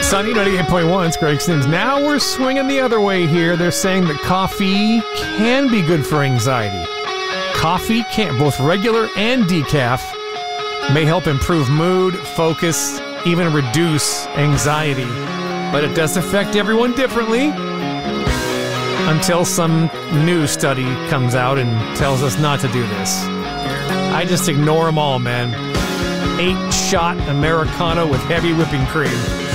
Sunny 98.1, it's Greg Sims. Now we're swinging the other way here. They're saying that coffee can be good for anxiety. Coffee can, both regular and decaf, may help improve mood, focus, even reduce anxiety. But it does affect everyone differently until some new study comes out and tells us not to do this. I just ignore them all, man. 8-shot Americano with heavy whipping cream.